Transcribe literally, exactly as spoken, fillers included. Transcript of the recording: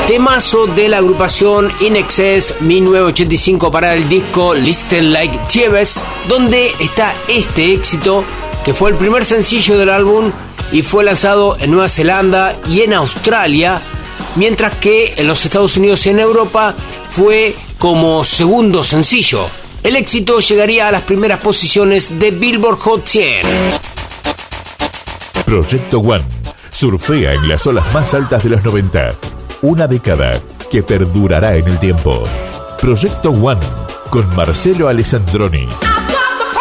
Temazo de la agrupación In Excess mil novecientos ochenta y cinco para el disco Listen Like Thieves, donde está este éxito que fue el primer sencillo del álbum y fue lanzado en Nueva Zelanda y en Australia, mientras que en los Estados Unidos y en Europa fue como segundo sencillo. El éxito llegaría a las primeras posiciones de Billboard Hot cien. Proyecto One surfea en las olas más altas de los noventa. Una década que perdurará en el tiempo. Proyecto One con Marcelo Alessandroni.